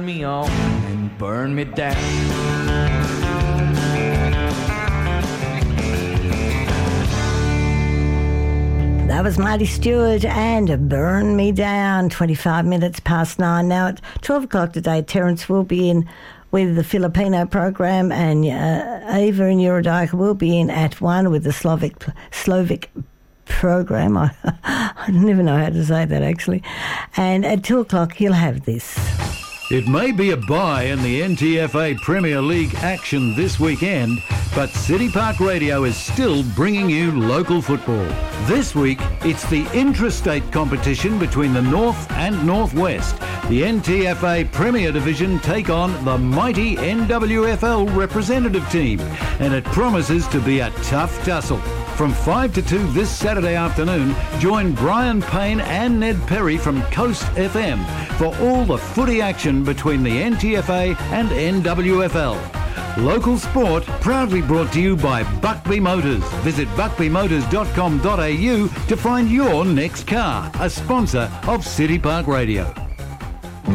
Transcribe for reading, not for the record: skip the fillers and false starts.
me on and burn me down. That was Marty Stewart and Burn Me Down, 25 minutes past 9. Now at 12 o'clock today, Terence will be in with the Filipino program, and Ava and Eurodika will be in at 1 with the Slovak program. I don't even know how to say that, actually. And at 2 o'clock, you'll have this. It may be a bye in the NTFA Premier League action this weekend, but City Park Radio is still bringing you local football. This week, it's the intrastate competition between the North and Northwest. The NTFA Premier Division take on the mighty NWFL representative team, and it promises to be a tough tussle. From 5 to 2 this Saturday afternoon, join Brian Payne and Ned Perry from Coast FM for all the footy action between the NTFA and NWFL. Local sport proudly brought to you by Buckby Motors. Visit buckbymotors.com.au to find your next car, a sponsor of City Park Radio.